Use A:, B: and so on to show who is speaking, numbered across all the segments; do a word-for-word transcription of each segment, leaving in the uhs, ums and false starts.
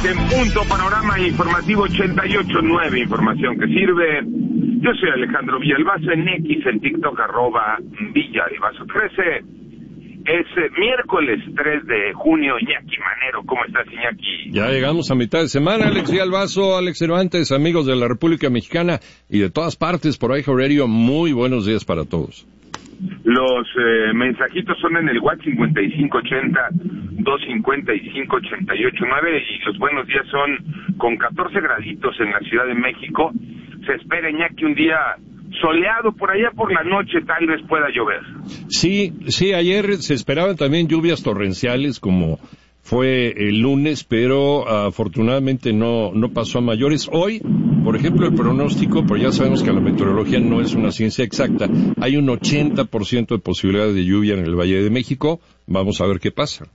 A: siete en punto, panorama informativo ochenta y ocho punto nueve, información que sirve. Yo soy Alejandro Villalbazo, en X, en TikTok, arroba Villalbazo trece. Es eh, miércoles tres de junio, Iñaki Manero. ¿Cómo estás, Iñaki?
B: Ya llegamos a mitad de semana, Alex Villalbazo, Alex Cervantes, amigos de la República Mexicana y de todas partes por ahí, Aurelio, muy buenos días para todos.
A: Los eh, mensajitos son en el WhatsApp cincuenta y cinco ochenta, doscientos cincuenta y cinco, ochenta y ocho nueve, y los buenos días son con catorce graditos en la Ciudad de México. Se espera, Iñaki, un día soleado, por allá por la noche tal vez pueda llover. Sí,
B: sí, ayer se esperaban también lluvias torrenciales como fue el lunes, pero afortunadamente no no pasó a mayores. Hoy, por ejemplo, el pronóstico, pero ya sabemos que la meteorología no es una ciencia exacta, hay un ochenta por ciento de posibilidades de lluvia en el Valle de México. Vamos a ver qué pasa.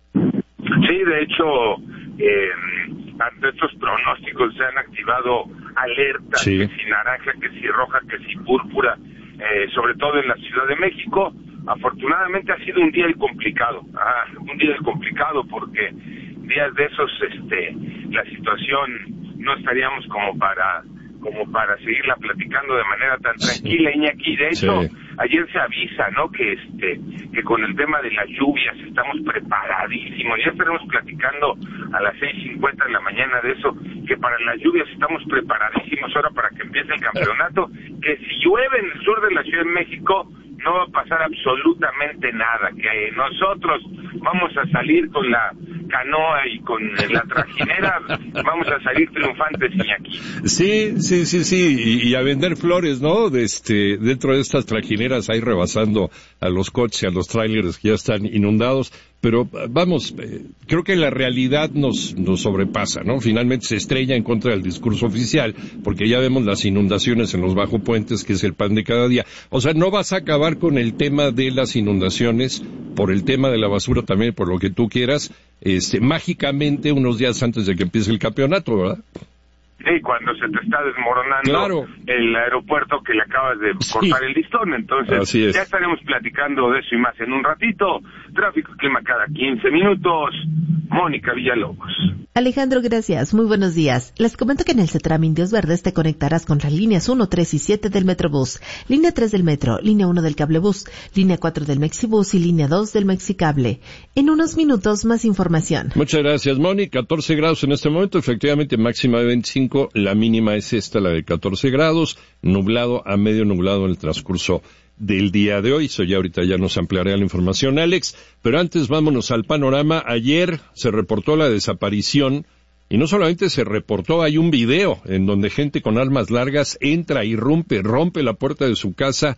A: Sí, de hecho, eh, ante estos pronósticos se han activado alertas,
B: sí.
A: que si naranja, que si roja, que si púrpura, eh, sobre todo en la Ciudad de México. Afortunadamente ha sido un día complicado, ah, un día complicado porque días de esos, este, la situación no estaríamos como para como para seguirla platicando de manera tan tranquila, Iñaki. De hecho, sí. ayer se avisa, ¿no?, que este que con el tema de las lluvias estamos preparadísimos. Ya estaremos platicando a las seis cincuenta de la mañana de eso, que para las lluvias estamos preparadísimos ahora para que empiece el campeonato, que si llueve en el sur de la Ciudad de México no va a pasar absolutamente nada, que nosotros vamos a salir con la canoa y con la trajinera, vamos a salir triunfantes, Iñaki.
B: Sí, sí, sí, sí, y, y a vender flores, ¿no? De este, dentro de estas trajineras ahí rebasando a los coches y a los trailers que ya están inundados. Pero vamos, eh, creo que la realidad nos nos sobrepasa, ¿no? Finalmente se estrella en contra del discurso oficial, porque ya vemos las inundaciones en los bajopuentes, que es el pan de cada día. O sea, no vas a acabar con el tema de las inundaciones, por el tema de la basura también, por lo que tú quieras, este, mágicamente unos días antes de que empiece el campeonato, ¿verdad?
A: Sí, cuando se te está desmoronando
B: claro.
A: el aeropuerto que le acabas de cortar sí. el listón. Entonces, ya estaremos platicando de eso y más en un ratito. Tráfico y clima cada quince minutos. Mónica Villalobos.
C: Alejandro, gracias. Muy buenos días. Les comento que en el CETRAM Indios Verdes te conectarás con las líneas uno, tres y siete del Metrobús, línea tres del Metro, línea uno del Cablebús, línea cuatro del Mexibús y línea dos del Mexicable. En unos minutos, más información.
B: Muchas gracias, Moni. catorce grados en este momento, efectivamente máxima de veinticinco, la mínima es esta, la de catorce grados, nublado a medio nublado en el transcurso del día de hoy. Eso ya ahorita ya nos ampliará la información, Alex, pero antes vámonos al panorama. Ayer se reportó la desaparición, y no solamente se reportó, hay un video en donde gente con armas largas entra, irrumpe, rompe la puerta de su casa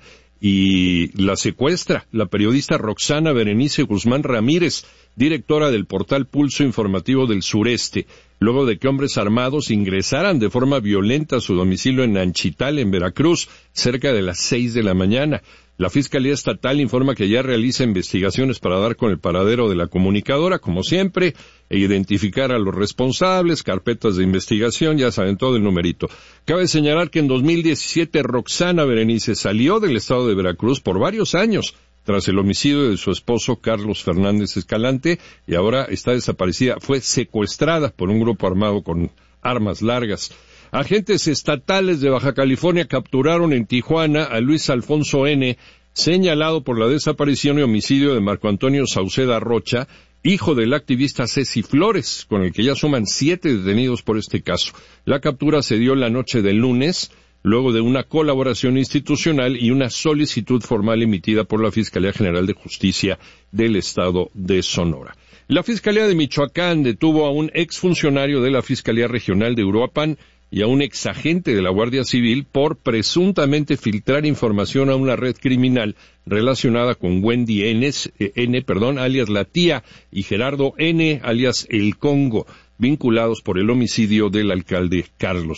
B: y la secuestra. La periodista Roxana Berenice Guzmán Ramírez, directora del portal Pulso Informativo del Sureste, luego de que hombres armados ingresaran de forma violenta a su domicilio en Anchital, en Veracruz, cerca de las seis de la mañana. La Fiscalía Estatal informa que ya realiza investigaciones para dar con el paradero de la comunicadora, como siempre, e identificar a los responsables, carpetas de investigación, ya saben todo el numerito. Cabe señalar que en dos mil diecisiete Roxana Berenice salió del estado de Veracruz por varios años, tras el homicidio de su esposo Carlos Fernández Escalante, y ahora está desaparecida. Fue secuestrada por un grupo armado con armas largas. Agentes estatales de Baja California capturaron en Tijuana a Luis Alfonso N., señalado por la desaparición y homicidio de Marco Antonio Sauceda Rocha, hijo del activista Ceci Flores, con el que ya suman siete detenidos por este caso. La captura se dio la noche del lunes, luego de una colaboración institucional y una solicitud formal emitida por la Fiscalía General de Justicia del Estado de Sonora. La Fiscalía de Michoacán detuvo a un exfuncionario de la Fiscalía Regional de Uruapan y a un exagente de la Guardia Civil por presuntamente filtrar información a una red criminal relacionada con Wendy N, N perdón, alias La Tía, y Gerardo N, alias El Congo, vinculados por el homicidio del alcalde Carlos